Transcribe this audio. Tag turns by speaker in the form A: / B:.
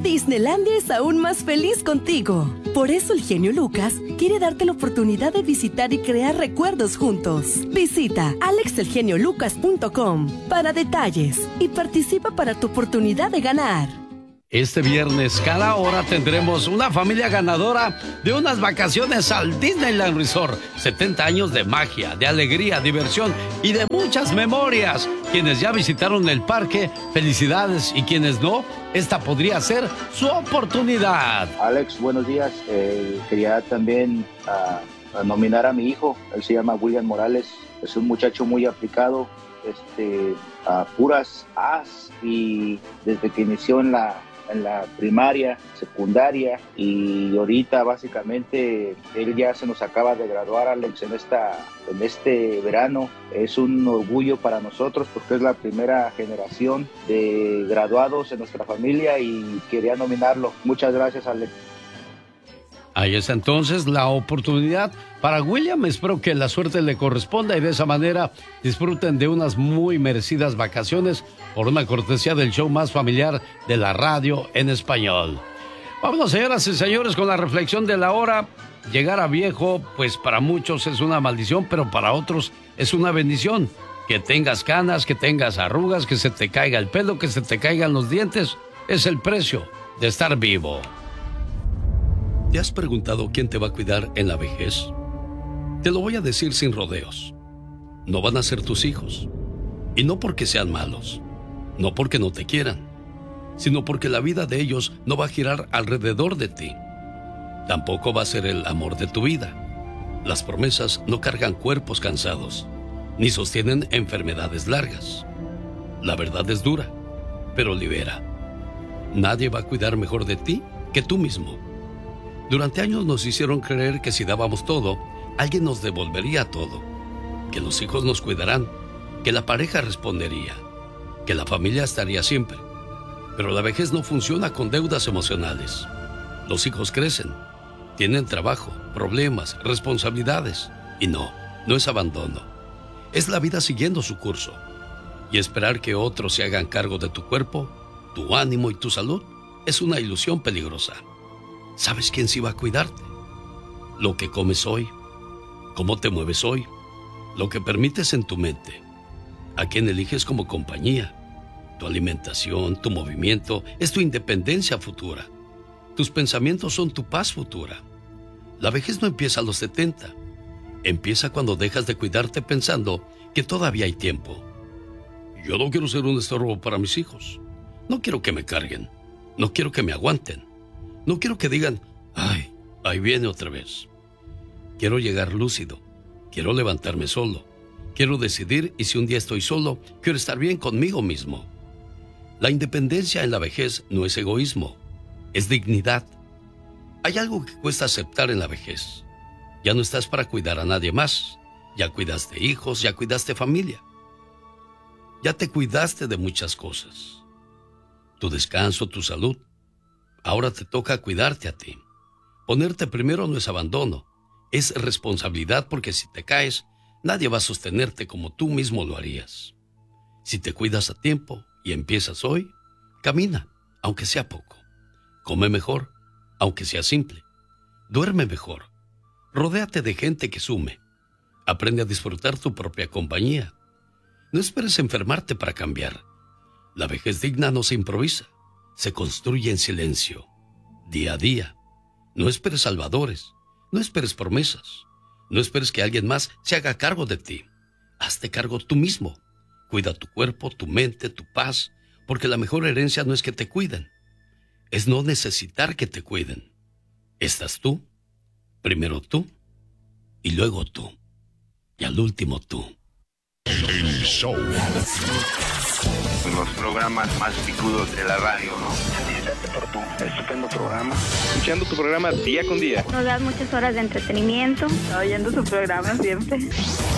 A: Disneylandia es aún más feliz contigo. Por eso el genio Lucas quiere darte la oportunidad de visitar y crear recuerdos juntos. Visita alexelgeniolucas.com para detalles y participa para tu oportunidad de ganar.
B: Este viernes, cada hora tendremos una familia ganadora de unas vacaciones al Disneyland Resort. 70 años de magia, de alegría, diversión y de muchas memorias. Quienes ya visitaron el parque, felicidades. Y quienes no, esta podría ser su oportunidad.
C: Alex, buenos días. Quería también nominar a mi hijo. Él se llama William Morales. Es un muchacho muy aplicado, a puras A's, y desde que inició en la primaria, secundaria, y ahorita básicamente él ya se nos acaba de graduar, Alex, en este verano. Es un orgullo para nosotros porque es la primera generación de graduados en nuestra familia y quería nominarlo. Muchas gracias, Alex.
B: Ahí es entonces la oportunidad para William. Espero que la suerte le corresponda y de esa manera disfruten de unas muy merecidas vacaciones por una cortesía del show más familiar de la radio en español. Vámonos, señoras y señores, con la reflexión de la hora. Llegar a viejo, pues para muchos es una maldición, pero para otros es una bendición. Que tengas canas, que tengas arrugas, que se te caiga el pelo, que se te caigan los dientes, es el precio de estar vivo. ¿Te has preguntado quién te va a cuidar en la vejez? Te lo voy a decir sin rodeos. No van a ser tus hijos. Y no porque sean malos, no porque no te quieran, sino porque la vida de ellos no va a girar alrededor de ti. Tampoco va a ser el amor de tu vida. Las promesas no cargan cuerpos cansados, ni sostienen enfermedades largas. La verdad es dura, pero libera. Nadie va a cuidar mejor de ti que tú mismo. Durante años nos hicieron creer que si dábamos todo, alguien nos devolvería todo, que los hijos nos cuidarán, que la pareja respondería, que la familia estaría siempre. Pero la vejez no funciona con deudas emocionales. Los hijos crecen, tienen trabajo, problemas, responsabilidades. Y no es abandono. Es la vida siguiendo su curso. Y esperar que otros se hagan cargo de tu cuerpo, tu ánimo y tu salud es una ilusión peligrosa. ¿Sabes quién sí va a cuidarte? Lo que comes hoy, cómo te mueves hoy, lo que permites en tu mente, a quién eliges como compañía. Tu alimentación, tu movimiento, es tu independencia futura. Tus pensamientos son tu paz futura. La vejez no empieza a los 70. Empieza cuando dejas de cuidarte pensando que todavía hay tiempo. Yo no quiero ser un estorbo para mis hijos. No quiero que me carguen. No quiero que me aguanten. No quiero que digan, ay, ahí viene otra vez. Quiero llegar lúcido. Quiero levantarme solo. Quiero decidir, y si un día estoy solo, quiero estar bien conmigo mismo. La independencia en la vejez no es egoísmo, es dignidad. Hay algo que cuesta aceptar en la vejez. Ya no estás para cuidar a nadie más. Ya cuidaste hijos, ya cuidaste familia. Ya te cuidaste de muchas cosas. Tu descanso, tu salud. Ahora te toca cuidarte a ti. Ponerte primero no es abandono, es responsabilidad, porque si te caes, nadie va a sostenerte como tú mismo lo harías. Si te cuidas a tiempo y empiezas hoy, camina, aunque sea poco. Come mejor, aunque sea simple. Duerme mejor. Rodéate de gente que sume. Aprende a disfrutar tu propia compañía. No esperes enfermarte para cambiar. La vejez digna no se improvisa. Se construye en silencio, día a día. No esperes salvadores, no esperes promesas, no esperes que alguien más se haga cargo de ti. Hazte cargo tú mismo. Cuida tu cuerpo, tu mente, tu paz, porque la mejor herencia no es que te cuiden, es no necesitar que te cuiden. Estás tú, primero tú, y luego tú, y al último tú.
D: El show.
E: Los programas más picudos de la radio, ¿no?
F: Por tu estupendo programa.
G: Escuchando tu programa día con día.
H: Nos das muchas horas de entretenimiento.
I: Oyendo tu programa siempre.